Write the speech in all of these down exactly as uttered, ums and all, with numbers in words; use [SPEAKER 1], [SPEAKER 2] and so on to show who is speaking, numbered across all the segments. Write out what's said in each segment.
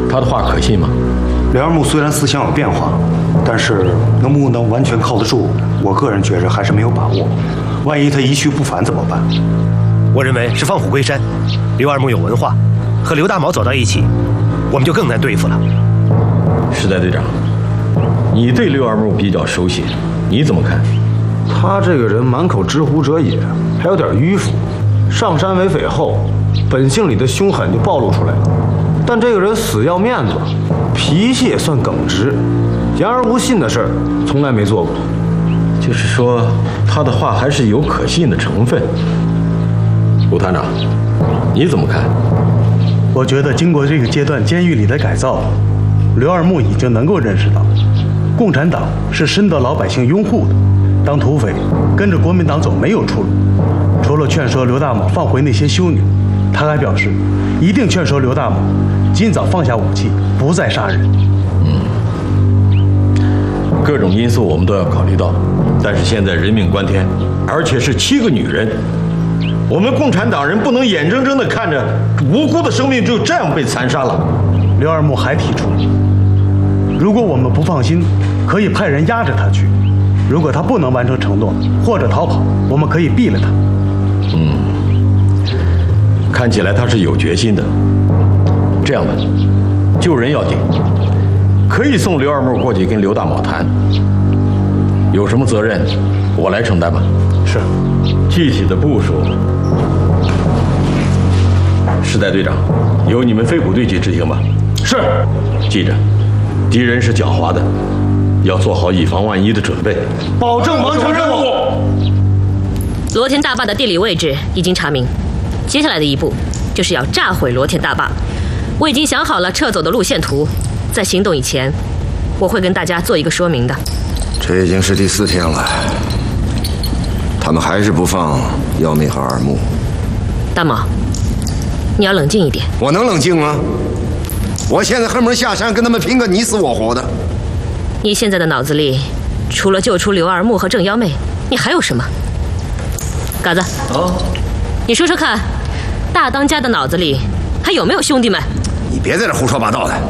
[SPEAKER 1] 他的话可信吗？
[SPEAKER 2] 刘二木虽然思想有变化，但是能不能完全靠得住，我个人觉着还是没有把握。万一他一去不返怎么办？
[SPEAKER 3] 我认为是放虎归山。刘二木有文化，和刘大毛走到一起，我们就更难对付了。
[SPEAKER 1] 时代队长，你对刘二木比较熟悉，你怎么看？
[SPEAKER 4] 他这个人满口知乎者也，还有点迂腐。上山为匪后，本性里的凶狠就暴露出来了。但这个人死要面子，脾气也算耿直，言而无信的事儿从来没做过。
[SPEAKER 1] 就是说，他的话还是有可信的成分。吴团长，你怎么看？
[SPEAKER 5] 我觉得经过这个阶段监狱里的改造，刘二木已经能够认识到，共产党是深得老百姓拥护的。当土匪跟着国民党走没有出路，除了劝说刘大毛放回那些修女，他还表示一定劝说刘大毛尽早放下武器，不再杀人。
[SPEAKER 1] 嗯，各种因素我们都要考虑到，但是现在人命关天，而且是七个女人，我们共产党人不能眼睁睁地看着无辜的生命就这样被残杀了。
[SPEAKER 5] 刘二木还提出，如果我们不放心，可以派人压着他去。如果他不能完成承诺或者逃跑，我们可以毙了他。
[SPEAKER 1] 嗯，看起来他是有决心的。这样吧，救人要紧，可以送刘二木过去跟刘大毛谈。有什么责任，我来承担吧。
[SPEAKER 5] 是。
[SPEAKER 1] 具体的部署，时代队长，由你们飞虎队去执行吧。
[SPEAKER 4] 是。
[SPEAKER 1] 记着，敌人是狡猾的。要做好以防万一的准备，
[SPEAKER 4] 保证完成任务。
[SPEAKER 6] 罗田大坝的地理位置已经查明，接下来的一步就是要炸毁罗田大坝。我已经想好了撤走的路线图，在行动以前，我会跟大家做一个说明的。
[SPEAKER 7] 这已经是第四天了，他们还是不放姚妹和二木。
[SPEAKER 6] 大毛，你要冷静一点。
[SPEAKER 7] 我能冷静吗？我现在恨不得下山跟他们拼个你死我活的。
[SPEAKER 6] 你现在的脑子里，除了救出刘二木和郑幺妹，你还有什么？嘎子，
[SPEAKER 1] 哦，
[SPEAKER 6] 你说说看，大当家的脑子里还有没有兄弟们？
[SPEAKER 7] 你别在这胡说八道的！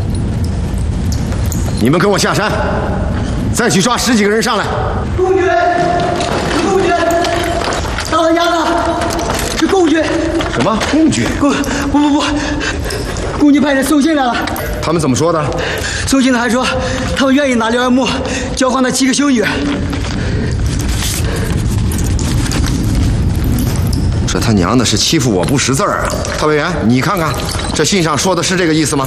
[SPEAKER 7] 你们跟我下山，再去抓十几个人上来。
[SPEAKER 8] 共军，是共军，大当家的是共军。
[SPEAKER 7] 什么共军？
[SPEAKER 8] 共不不不，共军派人送信来了。
[SPEAKER 7] 他们怎么说的？
[SPEAKER 8] 送信的还说，他们愿意拿刘二木交换那七个修女。
[SPEAKER 7] 这他娘的是欺负我不识字儿啊！特派员，你看看，这信上说的是这个意思吗？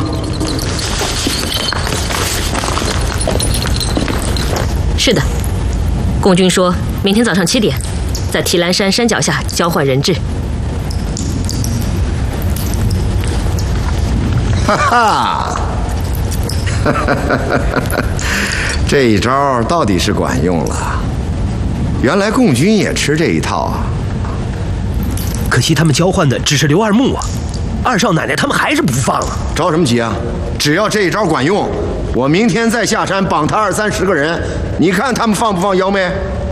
[SPEAKER 6] 是的，共军说明天早上七点，在提篮山山脚下交换人质。
[SPEAKER 7] 哈哈，这一招到底是管用了。原来共军也吃这一套啊！
[SPEAKER 3] 可惜他们交换的只是刘二木啊，二少奶奶他们还是不放啊！
[SPEAKER 7] 着什么急啊？只要这一招管用，我明天再下山绑他二三十个人，你看他们放不放姚妹？